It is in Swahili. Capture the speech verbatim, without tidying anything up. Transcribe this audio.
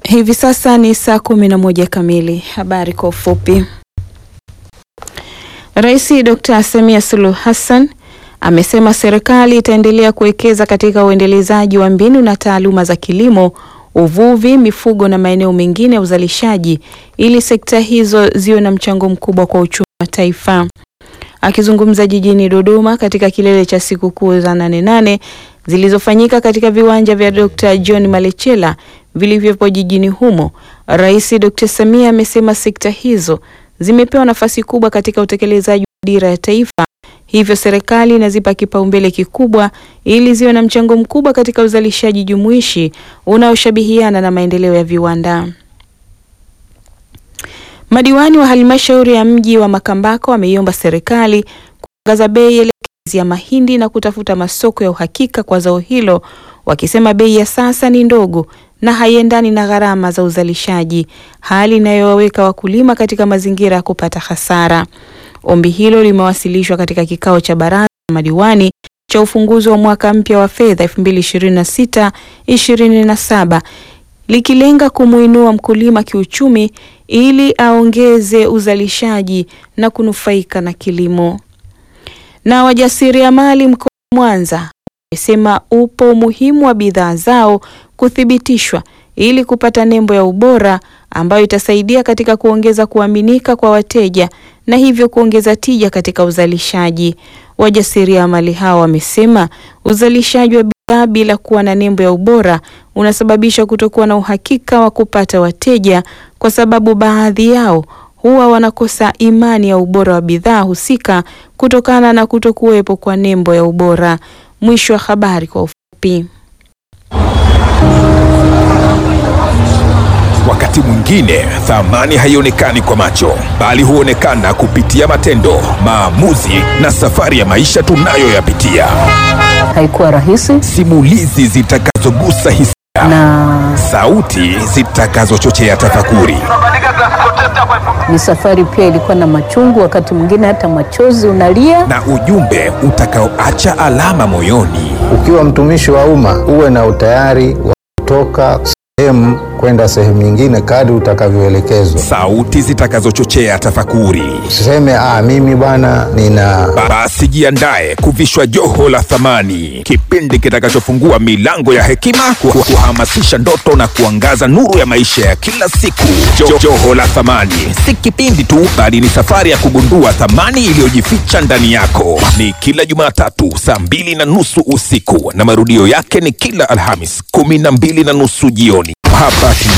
Hivi sasa ni saa kumi na moja kamili. Habari kwa ufupi. Rais Dokta Samia Suluhu Hassan amesema serikali itaendelea kuwekeza katika uendelezaji wa mbinu na taaluma za kilimo, uvuvi, mifugo na maeneo mengine ya uzalishaji ili sekta hizo ziwe na mchango mkubwa kwa uchumi wa taifa. Akizungumza jijini Dodoma katika kilele cha sikukuu za nane nane zilizofanyika katika viwanja vya Dokta John Malechela vilivyopo jijini humo, Rais Dokta Samia amesema sekta hizo zimepewa nafasi kubwa katika utekelezaji wa dira ya taifa, hivyo serikali inazipa kipaumbele kikubwa ili ziwe na mchango mkubwa katika uzalishaji jumuishi unaoshabihiana na maendeleo ya viwanda. Madiwani wa halmashauri ya mji wa Makambako wameiomba serikali kuongeza bei elekezi ya mahindi na kutafuta masoko ya uhakika kwa zao hilo, wakisema bei ya sasa ni ndogo na haiendani na gharama za uzalishaji, hali inayowaweka wakulima katika mazingira ya kupata hasara. Ombi hilo limewasilishwa katika kikao cha baraza la madiwani cha ufunguzi wa mwaka mpya wa fedha elfu mbili ishirini na sita ishirini na saba likilenga kumuinua mkulima kiuchumi ili aongeze uzalishaji na kunufaika na kilimo. Na wajasiriamali mkoa wa Mwanza wamesema upo umuhimu wa bidhaa zao kuthibitishwa ili kupata nembo ya ubora ambayo itasaidia katika kuongeza kuaminika kwa wateja na hivyo kuongeza tija katika uzalishaji. Wajasiriamali hao wamesema uzalishaji wa bidhaa bila kuwa na nembo ya ubora unasababisha kutokuwa na uhakika wa kupata wateja, kwa sababu baadhi yao huwa wanakosa imani ya ubora wa bidhaa husika kutokana na kutokuwepo kwa nembo ya ubora. Mwisho wa habari kwa ufupi. Wakati mwingine thamani haionekani kwa macho, bali huonekana kupitia matendo, maamuzi na safari ya maisha tunayoyapitia. Haikuwa rahisi. Simulizi zitakazogusa hisia Na sauti zitakazochochea tafakuri. ni safari pia ilikuwa na machungu, wakati mwingine hata machozi unalia. Na ujumbe utakaoacha alama moyoni. Ukiwa mtumishi wa umma uwe na utayari wa kutoka sehemu kwenda sehemu nyingine kadri utakavyoelekezwa. Sauti zitakazochochea tafakuri. Usiseme ah mimi bwana nina. Basi jiandae kuvishwa joho la thamani, kipindi kitakachofungua milango ya hekima, kuhamasisha ndoto na kuangaza nuru ya maisha ya kila siku. Jo, joho la thamani si kipindi tu, bali ni safari ya kugundua thamani iliyojificha ndani yako. Ni kila Jumatatu saa mbili na nusu usiku na marudio yake ni kila Alhamis kumi na mbili na nusu jioni hapa